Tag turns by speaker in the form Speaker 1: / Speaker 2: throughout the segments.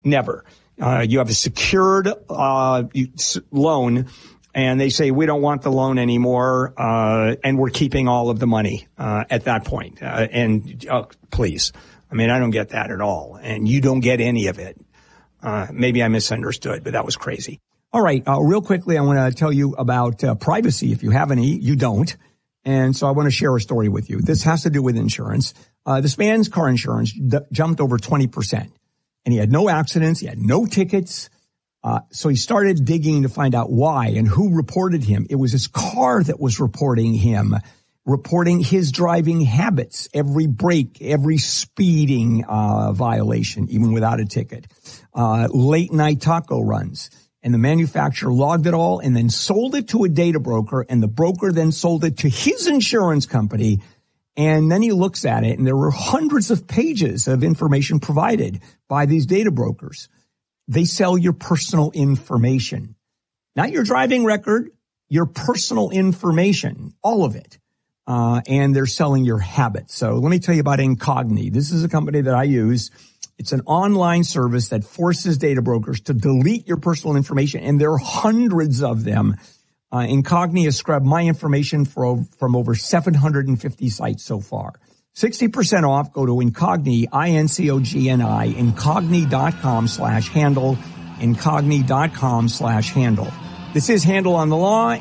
Speaker 1: Never. You have a secured loan, and they say, we don't want the loan anymore, and we're keeping all of the money at that point. Please. I mean, I don't get that at all, and you don't get any of it. Maybe I misunderstood, but that was crazy. All right, real quickly, I want to tell you about privacy. If you have any, you don't. And so I want to share a story with you. This has to do with insurance. This man's car insurance jumped over 20%. And he had no accidents. He had no tickets. So he started digging to find out why and who reported him. It was his car that was reporting him, reporting his driving habits, every break, every speeding violation, even without a ticket, late night taco runs. And the manufacturer logged it all and then sold it to a data broker, and the broker then sold it to his insurance company. And then he looks at it, and there were hundreds of pages of information provided by these data brokers. They sell your personal information, not your driving record, your personal information, all of it. And they're selling your habits. So let me tell you about Incogni. This is a company that I use. It's an online service that forces data brokers to delete your personal information, and there are hundreds of them. Incogni has scrubbed my information from over 750 sites so far. 60% off. Go to Incogni, Incogni, Incogni.com/handle, Incogni.com/handle. This is Handle on the Law.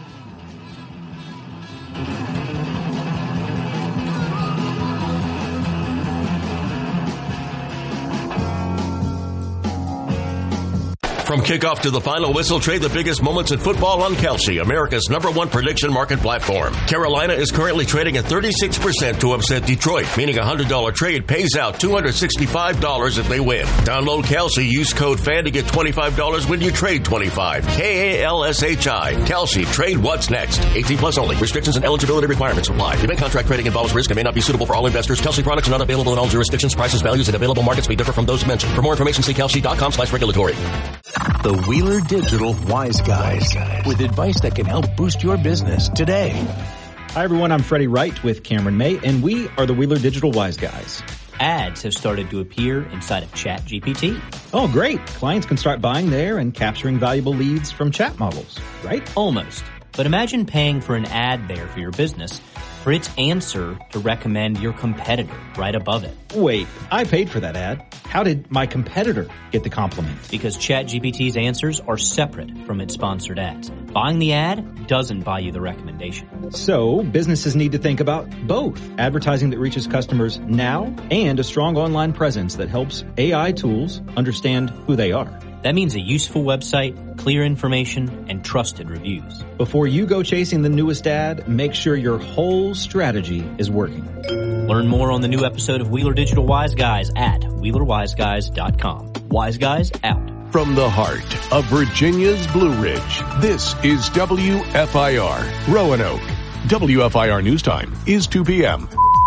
Speaker 2: From kickoff to the final whistle, trade the biggest moments in football on Kalshi, America's #1 prediction market platform. Carolina is currently trading at 36% to upset Detroit, meaning a $100 trade pays out $265 if they win. Download Kalshi, use code FAN to get $25 when you trade 25. Kalshi. Kalshi, trade what's next. 18 plus only. Restrictions and eligibility requirements apply. Event contract trading involves risk and may not be suitable for all investors. Kalshi products are not available in all jurisdictions. Prices, values, and available markets may differ from those mentioned. For more information, see Kalshi.com/regulatory.
Speaker 3: The Wheeler Digital Wise Guys, with advice that can help boost your business today.
Speaker 4: Hi, everyone. I'm Freddie Wright with Cameron May, and we are the Wheeler Digital Wise Guys.
Speaker 5: Ads have started to appear inside of ChatGPT.
Speaker 4: Oh, great. Clients can start buying there and capturing valuable leads from chat models, right?
Speaker 5: Almost. But imagine paying for an ad there for your business for its answer to recommend your competitor right above it.
Speaker 4: Wait, I paid for that ad. How did my competitor get the compliment?
Speaker 5: Because ChatGPT's answers are separate from its sponsored ads. Buying the ad doesn't buy you the recommendation.
Speaker 4: So businesses need to think about both advertising that reaches customers now and a strong online presence that helps AI tools understand who they are.
Speaker 5: That means a useful website, clear information, and trusted reviews.
Speaker 4: Before you go chasing the newest ad, make sure your whole strategy is working.
Speaker 5: Learn more on the new episode of Wheeler Digital Wise Guys at WheelerWiseGuys.com. Wise Guys out.
Speaker 6: From the heart of Virginia's Blue Ridge, this is WFIR, Roanoke. WFIR News Time is 2 p.m.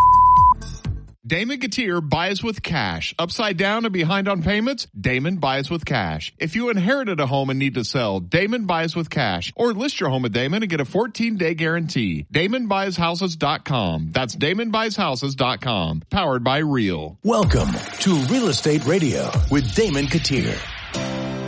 Speaker 7: Damon Gautier buys with cash. Upside down and behind on payments? Damon buys with cash. If you inherited a home and need to sell, Damon buys with cash. Or list your home at Damon and get a 14-day guarantee. DamonBuysHouses.com. That's DamonBuysHouses.com. Powered by Real.
Speaker 3: Welcome to Real Estate Radio with Damon Gautier.